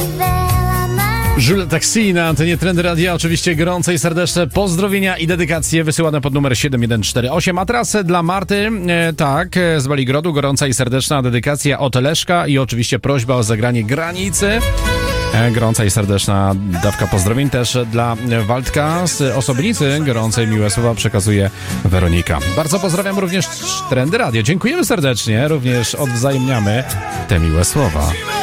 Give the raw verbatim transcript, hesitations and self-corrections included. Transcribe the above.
Jules Taxi na antenie Trendy Radia. Oczywiście gorące i serdeczne pozdrowienia i dedykacje wysyłane pod numer siedem jeden cztery osiem. A teraz dla Marty, e, tak, z Baligrodu, gorąca i serdeczna dedykacja od Leszka i oczywiście prośba o zagranie Granicy. E, gorąca i serdeczna dawka pozdrowień też dla Waldka z Osobnicy. Gorące i miłe słowa przekazuje Weronika. Bardzo pozdrawiam również Trendy Radio. Dziękujemy serdecznie, również odwzajemniamy te miłe słowa.